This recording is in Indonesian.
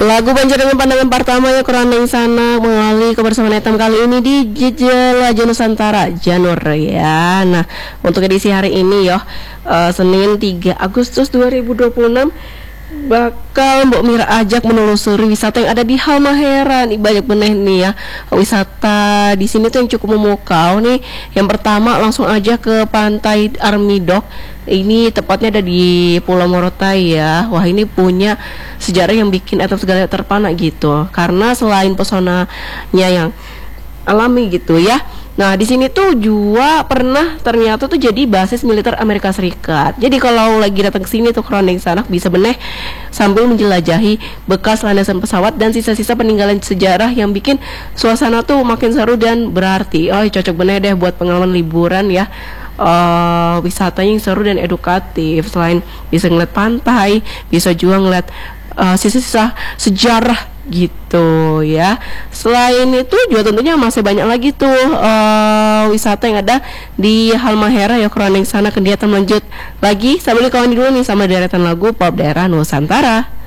Lagu Banjar dengan pandangan pertama ya Keraneng Sana mengawali kebersamaan Etam kali ini di Jelajah Nusantara Janur ya. Nah, untuk edisi hari ini ya Senin 3 Agustus 2026 bakal Mbok Mira ajak menelusuri wisata yang ada di Halmahera nih, banyak bener nih ya wisata di sini tuh yang cukup memukau nih. Yang pertama langsung aja ke Pantai Armidok. Ini tepatnya ada di Pulau Morotai ya. Wah, ini punya sejarah yang bikin atau segala terpana gitu. Karena selain pesonanya yang alami gitu ya. Nah, di sini tuh juga pernah ternyata tuh jadi basis militer Amerika Serikat. Jadi kalau lagi datang ke sini tuh Keraneng Sana bisa beneh sambil menjelajahi bekas landasan pesawat dan sisa-sisa peninggalan sejarah yang bikin suasana tuh makin seru dan berarti. Oh, cocok beneh deh buat pengalaman liburan ya. Wisatanya yang seru dan edukatif. Selain bisa ngeliat pantai, bisa juga ngeliat sisa-sisa sejarah gitu ya. Selain itu juga tentunya masih banyak lagi tuh wisata yang ada di Halmahera ya Keraneng Sana. Kegiatan lanjut lagi sambil kawan dulu nih sama deretan lagu pop daerah Nusantara.